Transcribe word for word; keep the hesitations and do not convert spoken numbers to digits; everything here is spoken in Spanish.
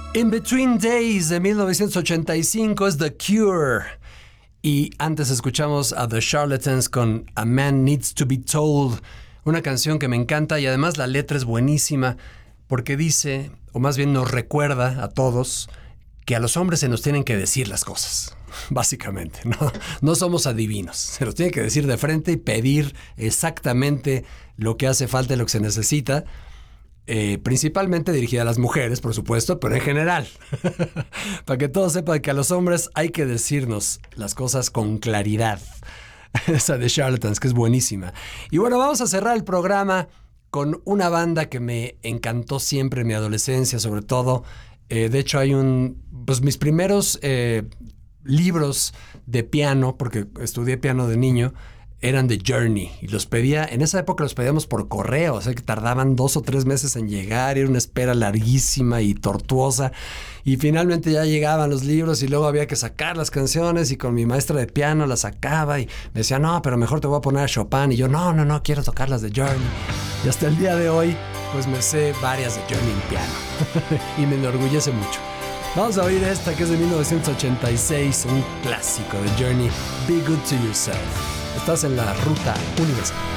In Between Days de mil novecientos ochenta y cinco es The Cure. Y antes escuchamos a The Charlatans con A Man Needs to Be Told, una canción que me encanta y además la letra es buenísima porque dice, o más bien nos recuerda a todos, que a los hombres se nos tienen que decir las cosas, básicamente. No, no somos adivinos, se nos tiene que decir de frente y pedir exactamente lo que hace falta y lo que se necesita. Eh, principalmente dirigida a las mujeres, por supuesto, pero en general. Para que todos sepan que a los hombres hay que decirnos las cosas con claridad. Esa de Charlatans, que es buenísima. Y bueno, vamos a cerrar el programa con una banda que me encantó siempre en mi adolescencia, sobre todo. Eh, de hecho, hay un... Pues mis primeros eh, libros de piano, porque estudié piano de niño, eran de Journey y los pedía, en esa época los pedíamos por correo, o sea que tardaban dos o tres meses en llegar, era una espera larguísima y tortuosa y finalmente ya llegaban los libros y luego había que sacar las canciones y con mi maestra de piano las sacaba y me decía, no, pero mejor te voy a poner a Chopin y yo, no, no, no, quiero tocar las de Journey y hasta el día de hoy pues me sé varias de Journey en piano y me enorgullece mucho. Vamos a oír esta que es de mil novecientos ochenta y seis, un clásico de Journey, Be Good to Yourself. Estás en la ruta universal.